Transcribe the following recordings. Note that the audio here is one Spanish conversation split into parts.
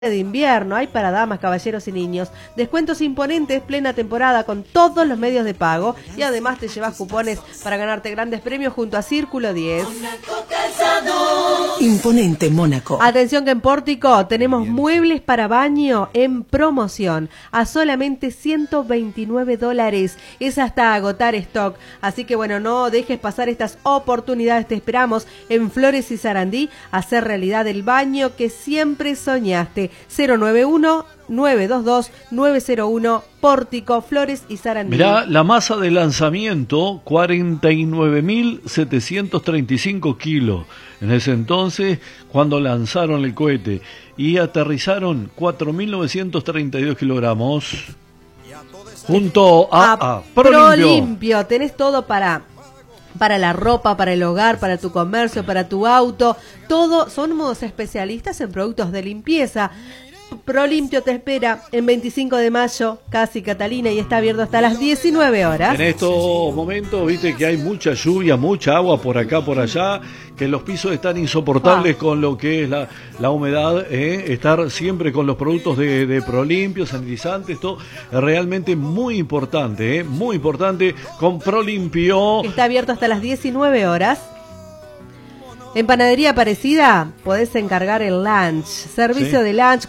de invierno, hay para damas, caballeros y niños, descuentos imponentes, plena temporada con todos los medios de pago y además te llevas cupones para ganarte grandes premios junto a Círculo 10. Imponente Mónaco. Atención que en Pórtico tenemos muebles para baño en promoción a solamente $129, es hasta agotar stock, así que bueno, no dejes pasar estas oportunidades, te esperamos en Flores y Sarandí a hacer realidad el baño que siempre soñaste. 091-922-901 Pórtico, Flores y Sarandí. Mirá, la masa de lanzamiento, 49.735 kilos. En ese entonces, cuando lanzaron el cohete y aterrizaron 4.932 kilogramos. Junto a ProLimpio, tenés todo para la ropa, para el hogar, para tu comercio, para tu auto, todo, somos especialistas en productos de limpieza. ProLimpio te espera en 25 de mayo, Casi Catalina, y está abierto hasta las 19 horas. En estos momentos, viste que hay mucha lluvia, mucha agua por acá, por allá, que los pisos están insoportables con lo que es la humedad, estar siempre con los productos de ProLimpio, sanitizantes, todo, realmente muy importante, muy importante, con ProLimpio. Está abierto hasta las 19 horas. En Panadería Aparecida podés encargar el lunch, servicio de lunch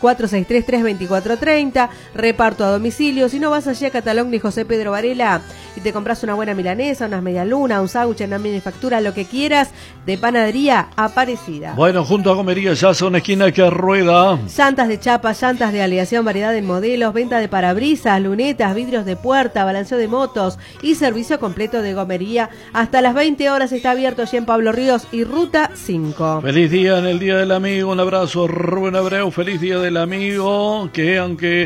463-324-30, reparto a domicilio. Si no, vas allí a Catalogni José Pedro Varela y te compras una buena milanesa, unas medialunas, un sándwich, una manufactura, lo que quieras, de Panadería Aparecida. Bueno, junto a Gomería ya son esquina que rueda. Llantas de chapa, llantas de aleación, variedad de modelos, venta de parabrisas, lunetas, vidrios de puerta, balanceo de motos y servicio completo de gomería. Hasta las 20 horas está abierto allí en Pablo Ríos y Ruta 5. Feliz día en el Día del Amigo, un abrazo Rubén Abreu, feliz Día del Amigo, que aunque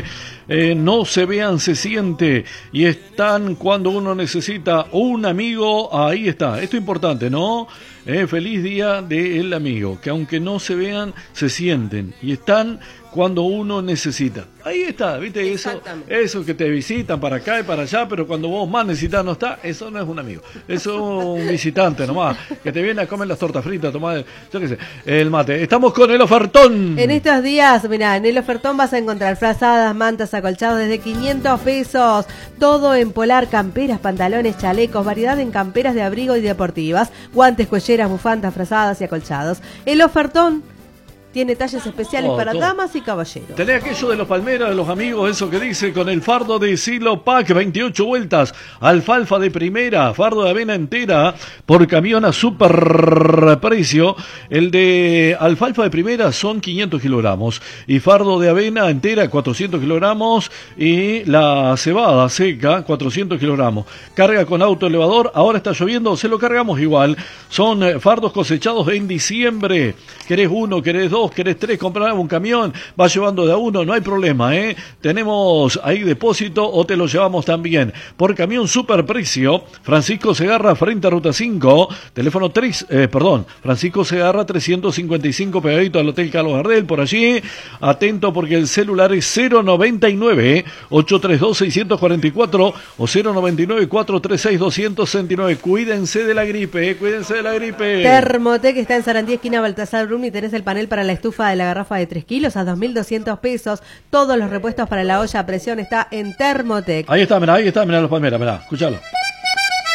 no se vean, se siente y están cuando uno necesita un amigo, ahí está, esto es importante, ¿no? Feliz Día del Amigo, que aunque no se vean, se sienten y están cuando uno necesita. Ahí está, ¿viste? Eso que te visitan para acá y para allá, pero cuando vos más necesitas no está, eso no es un amigo. Eso es un visitante nomás, que te viene a comer las tortas fritas, tomar, yo qué sé, el mate. Estamos con el ofertón. En estos días, mirá, en el ofertón vas a encontrar frazadas, mantas, acolchados desde 500 pesos. Todo en polar, camperas, pantalones, chalecos, variedad en camperas de abrigo y deportivas, guantes, cuelleras, bufandas, frazadas y acolchados. El ofertón tiene talles especiales para damas y caballeros. Tenés aquello de los palmeras, de los amigos, eso que dice con el fardo de Silo Pack, 28 vueltas, alfalfa de primera, fardo de avena entera, por camión a super precio. El de alfalfa de primera son 500 kilogramos, y fardo de avena entera, 400 kilogramos, y la cebada seca, 400 kilogramos. Carga con auto elevador, ahora está lloviendo, se lo cargamos igual. Son fardos cosechados en diciembre. ¿Querés uno, querés dos, querés tres, comprar un camión? Vas llevando de a uno, no hay problema, Tenemos ahí depósito o te lo llevamos también. Por camión superprecio, Francisco Segarra frente a Ruta 5, teléfono Francisco Segarra 355, pegadito al Hotel Carlos Gardel, por allí. Atento porque el celular es 099-832-644 o 099-436-269. Cuídense de la gripe, cuídense de la gripe. Thermotec está en Sarandí, esquina Baltasar Brum, y tenés el panel para la estufa de la garrafa de 3 kilos a 2.200 pesos. Todos los repuestos para la olla a presión está en Thermotec. Ahí está, mirá los palmeras, mirá, escuchalo.